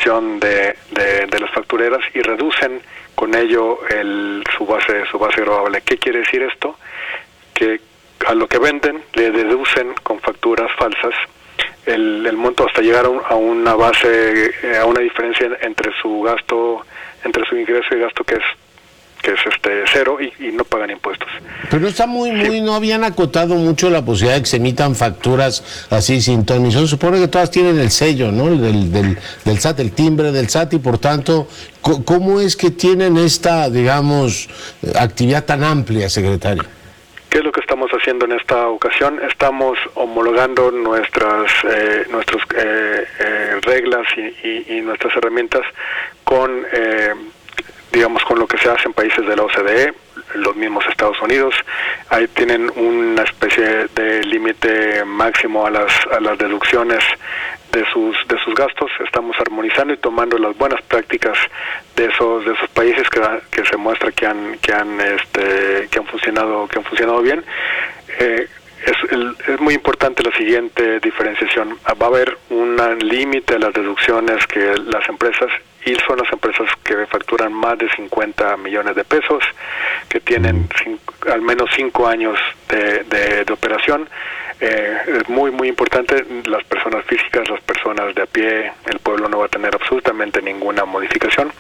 comisión de las factureras y reducen con ello su base gravable. ¿Qué quiere decir esto? Que a lo que venden le deducen con facturas falsas el monto hasta llegar a una base, a una diferencia entre su gasto, entre su ingreso y gasto que es cero, y no pagan impuestos. Pero está muy, no habían acotado mucho la posibilidad de que se emitan facturas así sin ton ni son. Supone que todas tienen el sello, ¿no? Del SAT, el timbre del SAT, y por tanto, ¿cómo es que tienen esta, digamos, actividad tan amplia, secretario? ¿Qué es lo que estamos haciendo en esta ocasión? Estamos homologando nuestras reglas y nuestras herramientas con con lo que se hace en países de la OCDE, los mismos Estados Unidos. Ahí tienen una especie de límite máximo a las deducciones de sus gastos. Estamos armonizando y tomando las buenas prácticas de esos países que se muestra que han funcionado bien. Es muy importante la siguiente diferenciación. Va a haber un límite a las deducciones que las empresas, y son las empresas que facturan más de 50 millones de pesos, que tienen al menos 5 años de operación. Es muy importante. Las personas físicas, las personas de a pie, el pueblo no va a tener absolutamente ninguna modificación.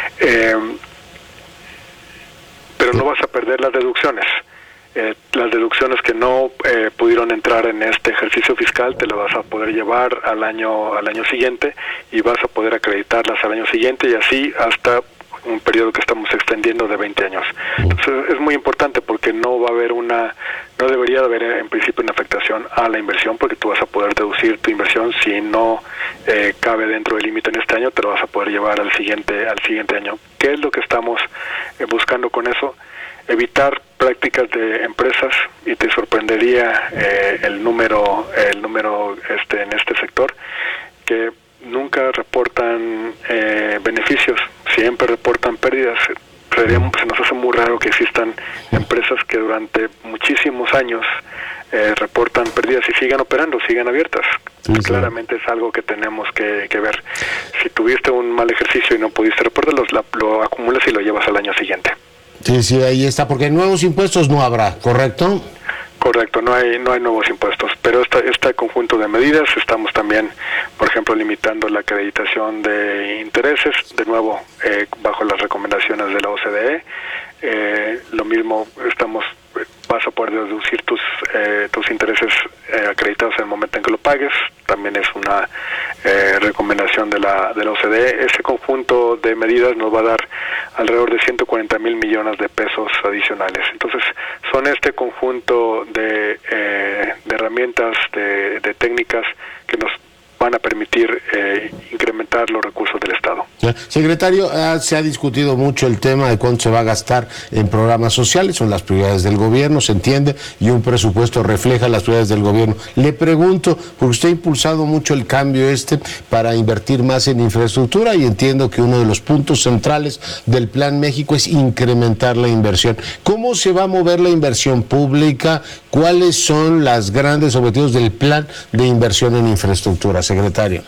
Pero no vas a perder las deducciones. Las deducciones que no pudieron entrar en este ejercicio fiscal te las vas a poder llevar al año siguiente, y vas a poder acreditarlas al año siguiente, y así hasta un periodo que estamos extendiendo de 20 años. Entonces es muy importante, porque no debería haber en principio una afectación a la inversión, porque tú vas a poder deducir tu inversión. Si no cabe dentro del límite en este año, te lo vas a poder llevar al siguiente año. ¿Qué es lo que estamos buscando con eso? Evitar prácticas de empresas, y te sorprendería el número en este sector, que nunca reportan beneficios, siempre reportan pérdidas. Se nos hace muy raro que existan empresas que durante muchísimos años reportan pérdidas y sigan operando, sigan abiertas. Sí. Claramente es algo que tenemos que ver. Si tuviste un mal ejercicio y no pudiste reportarlo, lo acumulas y lo llevas al año siguiente. Sí, ahí está, porque nuevos impuestos no habrá, ¿correcto? Correcto, no hay nuevos impuestos, pero este conjunto de medidas, estamos también, por ejemplo, limitando la acreditación de intereses, de nuevo, bajo las recomendaciones de la OCDE. Lo mismo, vas a poder deducir tus intereses acreditados en el momento en que lo pagues. También es una recomendación de la OCDE. Ese conjunto de medidas nos va a dar alrededor de 140,000 millones de pesos adicionales. Entonces, son este conjunto de herramientas, de técnicas que nos van a permitir incrementar los recursos del Estado. Secretario, se ha discutido mucho el tema de cuánto se va a gastar en programas sociales, son las prioridades del gobierno, se entiende, y un presupuesto refleja las prioridades del gobierno. Le pregunto, porque usted ha impulsado mucho el cambio para invertir más en infraestructura, y entiendo que uno de los puntos centrales del Plan México es incrementar la inversión. ¿Cómo se va a mover la inversión pública? ¿Cuáles son los grandes objetivos del plan de inversión en infraestructura, secretario?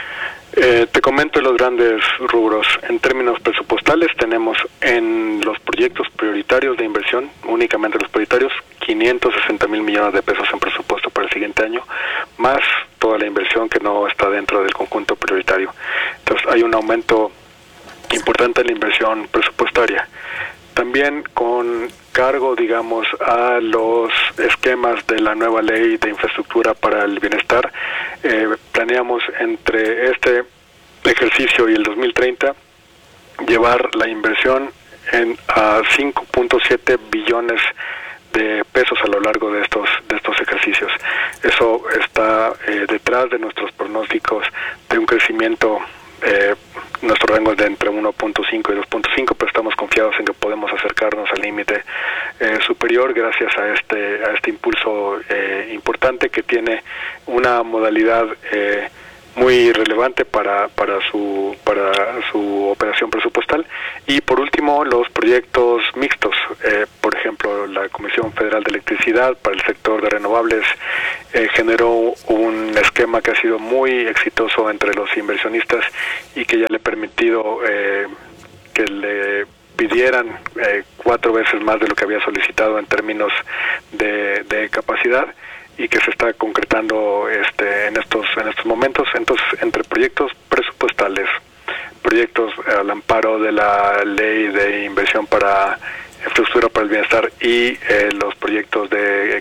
Te comento los grandes rubros. En términos presupuestales, tenemos en los proyectos prioritarios de inversión, únicamente los prioritarios, 560,000 millones de pesos en presupuesto para el siguiente año, más toda la inversión que no está dentro del conjunto prioritario. Entonces hay un aumento importante en la inversión presupuestaria. También con cargo, digamos, a los esquemas de la nueva ley de infraestructura para el bienestar, planeamos entre este ejercicio y el 2030 llevar la inversión a 5.7 billones de pesos a lo largo de estos ejercicios. Eso está detrás de nuestros pronósticos de un crecimiento. Nuestro rango es de entre 1.5 y 2.5, pero estamos confiados en que podemos acercarnos al límite superior gracias a este impulso importante, que tiene una modalidad muy relevante para su operación presupuestal. Y por último, los proyectos mixtos, por ejemplo, la Comisión Federal de Electricidad para el sector de renovables generó un esquema que ha sido muy exitoso entre los inversionistas y que ya le sentido que le pidieran 4 veces más de lo que había solicitado en términos de capacidad, y que se está concretando en estos momentos. Entonces, entre proyectos presupuestales, proyectos al amparo de la Ley de Inversión para Infraestructura para el Bienestar y los proyectos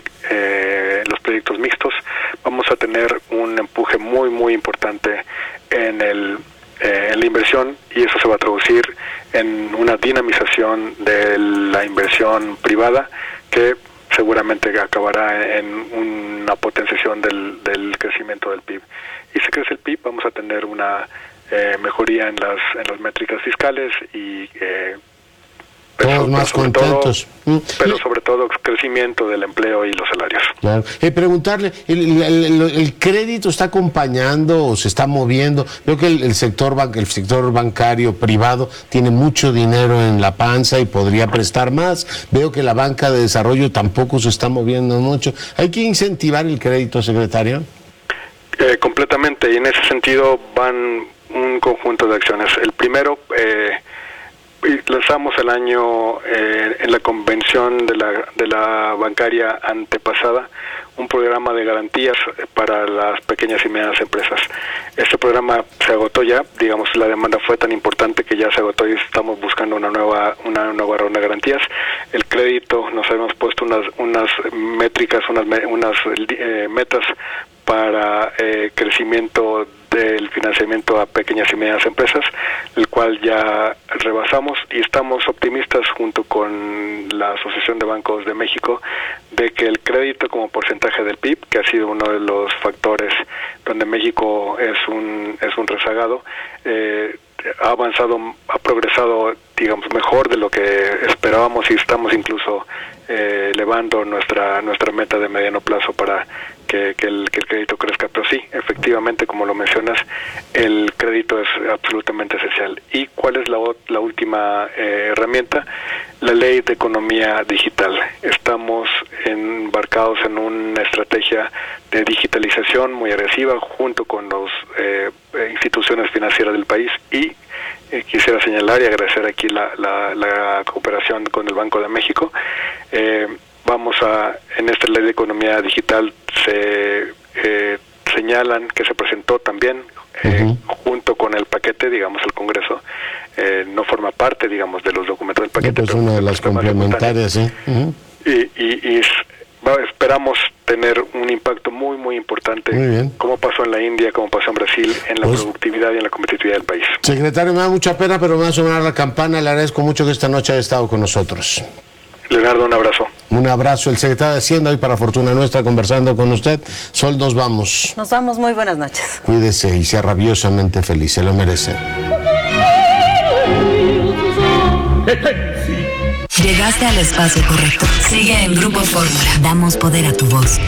mixtos, vamos a tener un empuje muy muy importante en la inversión, y eso se va a traducir en una dinamización de la inversión privada que seguramente acabará en una potenciación del crecimiento del PIB. Y si crece el PIB, vamos a tener una mejoría en las métricas fiscales y todos más contentos. Pero sobre todo crecimiento del empleo y los salarios. Claro. Preguntarle, ¿el crédito está acompañando o se está moviendo? Veo que el sector bancario privado tiene mucho dinero en la panza y podría prestar más. Veo que la banca de desarrollo tampoco se está moviendo mucho. ¿Hay que incentivar el crédito, secretario? Completamente, y en ese sentido van un conjunto de acciones. El primero, lanzamos el año en la convención de la bancaria antepasada un programa de garantías para las pequeñas y medianas empresas. Este programa se agotó ya, digamos, la demanda fue tan importante que ya se agotó y estamos buscando una nueva ronda de garantías. El crédito, nos habíamos puesto unas métricas, unas metas para crecimiento del financiamiento a pequeñas y medianas empresas, el cual ya rebasamos, y estamos optimistas junto con la Asociación de Bancos de México de que el crédito como porcentaje del PIB, que ha sido uno de los factores donde México es un rezagado, ha progresado, digamos, mejor de lo que esperábamos, y estamos incluso elevando nuestra meta de mediano plazo para que el crédito crezca. Pero sí, efectivamente, como lo mencionas, el crédito es absolutamente esencial. ¿Y cuál es la última herramienta? La Ley de Economía Digital. Estamos embarcados en una estrategia de digitalización muy agresiva junto con las instituciones financieras del país, y quisiera señalar y agradecer aquí la cooperación con el Banco de México. En esta Ley de Economía Digital se señalan que se presentó también junto con el paquete, digamos, al Congreso, no forma parte, digamos, de los documentos del paquete. Es una de las complementarias, ¿sí? Y esperamos tener un impacto muy muy importante, como pasó en la India, como pasó en Brasil, en la productividad y en la competitividad del país. Secretario, me da mucha pena, pero me va a sonar la campana. Le agradezco mucho que esta noche haya estado con nosotros. Leonardo, un abrazo. Un abrazo. El secretario de Hacienda, hoy para fortuna nuestra, conversando con usted. Sol, nos vamos. Nos vamos, muy buenas noches. Cuídese y sea rabiosamente feliz, se lo merece. Llegaste al espacio correcto. Sigue en Grupo Fórmula. Damos poder a tu voz.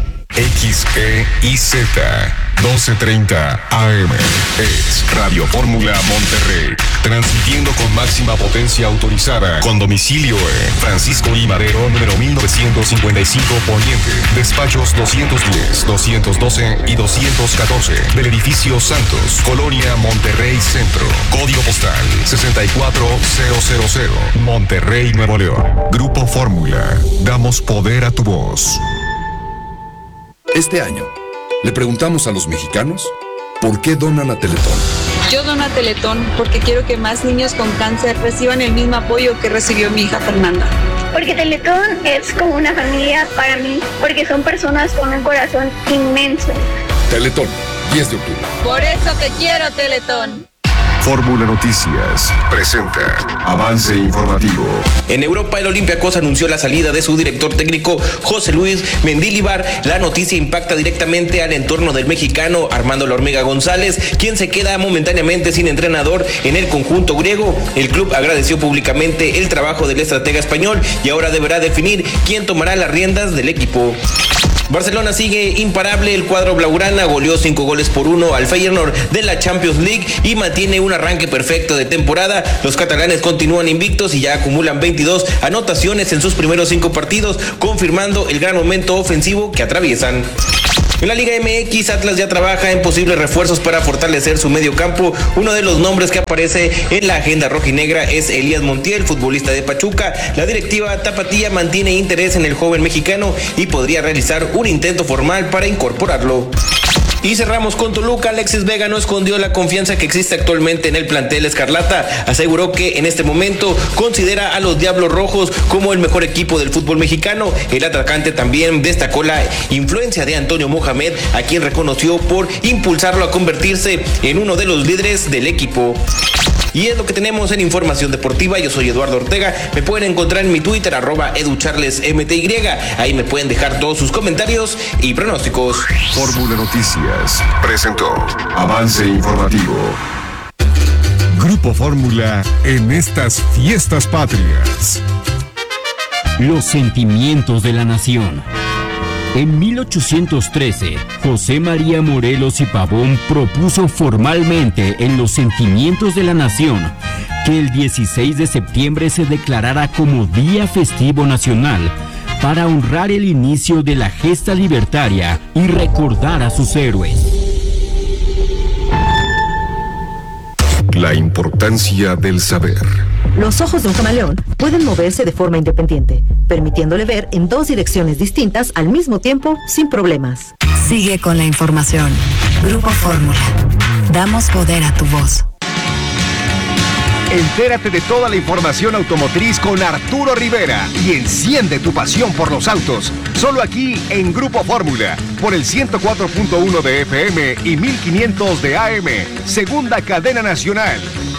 XEIZ 1230 AM es Radio Fórmula Monterrey, transmitiendo con máxima potencia autorizada, con domicilio en Francisco I. Madero, número 1955 Poniente, despachos 210, 212 y 214 del edificio Santos, Colonia Monterrey Centro, código postal 64000, Monterrey, Nuevo León. Grupo Fórmula, damos poder a tu voz. Este año, le preguntamos a los mexicanos por qué donan a Teletón. Yo dono a Teletón porque quiero que más niños con cáncer reciban el mismo apoyo que recibió mi hija Fernanda. Porque Teletón es como una familia para mí, porque son personas con un corazón inmenso. Teletón, 10 de octubre. Por eso te quiero, Teletón. Fórmula Noticias presenta Avance Informativo. En Europa, el Olympiacos anunció la salida de su director técnico José Luis Mendilibar. La noticia impacta directamente al entorno del mexicano Armando La Hormiga González, quien se queda momentáneamente sin entrenador en el conjunto griego. El club agradeció públicamente el trabajo del estratega español y ahora deberá definir quién tomará las riendas del equipo. Barcelona sigue imparable. El cuadro blaugrana goleó 5-1 al Feyenoord de la Champions League y mantiene un arranque perfecto de temporada. Los catalanes continúan invictos y ya acumulan 22 anotaciones en sus primeros 5 partidos, confirmando el gran momento ofensivo que atraviesan. En la Liga MX, Atlas ya trabaja en posibles refuerzos para fortalecer su medio campo. Uno de los nombres que aparece en la agenda rojinegra es Elías Montiel, futbolista de Pachuca. La directiva tapatía mantiene interés en el joven mexicano y podría realizar un intento formal para incorporarlo. Y cerramos con Toluca. Alexis Vega no escondió la confianza que existe actualmente en el plantel escarlata. Aseguró que en este momento considera a los Diablos Rojos como el mejor equipo del fútbol mexicano. El atacante también destacó la influencia de Antonio Mohamed, a quien reconoció por impulsarlo a convertirse en uno de los líderes del equipo. Y es lo que tenemos en Información Deportiva. Yo soy Eduardo Ortega. Me pueden encontrar en mi Twitter, @educharlesmty. Ahí me pueden dejar todos sus comentarios y pronósticos. Fórmula Noticias presentó Avance Informativo. Grupo Fórmula en estas fiestas patrias. Los sentimientos de la nación. En 1813, José María Morelos y Pavón propuso formalmente en los Sentimientos de la Nación que el 16 de septiembre se declarara como Día Festivo Nacional para honrar el inicio de la gesta libertaria y recordar a sus héroes. La importancia del saber. Los ojos de un camaleón pueden moverse de forma independiente, permitiéndole ver en dos direcciones distintas al mismo tiempo sin problemas. Sigue con la información. Grupo Fórmula. Damos poder a tu voz. Entérate de toda la información automotriz con Arturo Rivera y enciende tu pasión por los autos. Solo aquí en Grupo Fórmula, por el 104.1 de FM y 1500 de AM. Segunda cadena nacional.